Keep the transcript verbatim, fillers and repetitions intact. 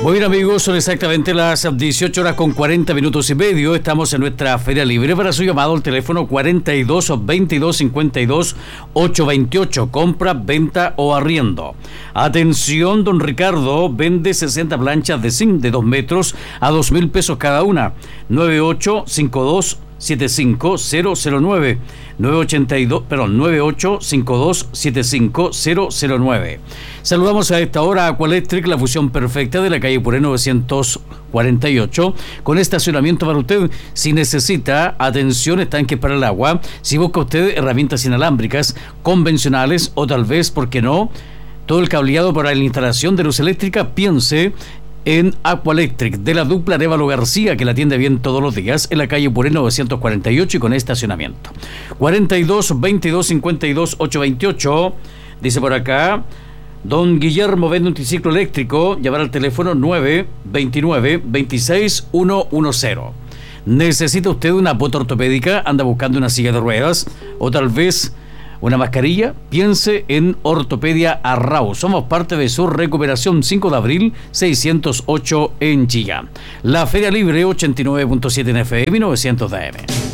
Muy bien, amigos, son exactamente las dieciocho horas con cuarenta minutos y medio. Estamos en nuestra Feria Libre. Para su llamado al teléfono cuarenta y dos, veintidós, cincuenta y dos, ochocientos veintiocho. Compra, venta o arriendo. Atención, don Ricardo vende sesenta planchas de zinc de dos metros a dos mil pesos cada una. nueve ocho cinco dos siete cinco cero cero nueve nueve ochenta y dos, perdón, nueve ocho cinco dos siete cinco cero cero nueve. Saludamos a esta hora a Aqualectric, la fusión perfecta de la calle Puré novecientos cuarenta y ocho, con estacionamiento para usted. Si necesita, atención, estanques para el agua. Si busca usted herramientas inalámbricas, convencionales o tal vez, ¿por qué no?, todo el cableado para la instalación de luz eléctrica, piense en Aqualectric, de la dupla Arévalo García, que la atiende bien todos los días, en la calle Puré novecientos cuarenta y ocho y con estacionamiento. cuarenta y dos, veintidós, cincuenta y dos, ochocientos veintiocho. Dice por acá, don Guillermo vende un triciclo eléctrico, llamar al teléfono nueve veintinueve veintiséis ciento diez. ¿Necesita usted una bota ortopédica? ¿Anda buscando una silla de ruedas? ¿O tal vez una mascarilla? Piense en Ortopedia Arrau. Somos parte de su recuperación. Cinco de abril seiscientos ocho en Chillán. La Feria Libre ochenta y nueve punto siete en F M, novecientos de A M.